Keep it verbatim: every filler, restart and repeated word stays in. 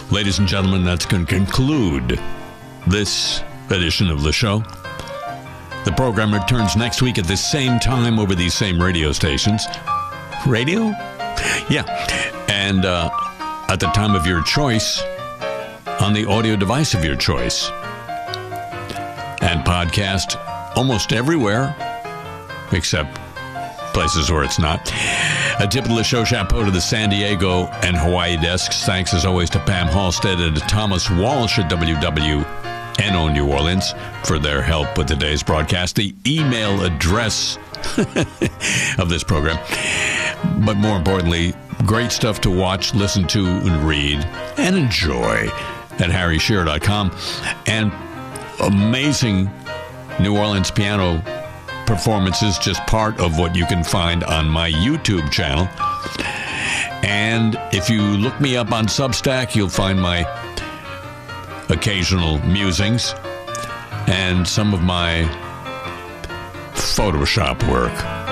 Ladies and gentlemen, that's going to conclude this edition of the show. The program returns next week at the same time over these same radio stations. Radio? Yeah. And uh, at the time of your choice, on the audio device of your choice. And podcast almost everywhere, except places where it's not. A tip of the show chapeau to the San Diego and Hawaii desks. Thanks as always to Pam Halstead and to Thomas Walsh at W W N O New Orleans for their help with today's broadcast. The email address of this program. But more importantly, great stuff to watch, listen to, and read, and enjoy at harry shearer dot com. And amazing New Orleans piano performances, just part of what you can find on my YouTube channel. And if you look me up on Substack, you'll find my occasional musings and some of my Photoshop work.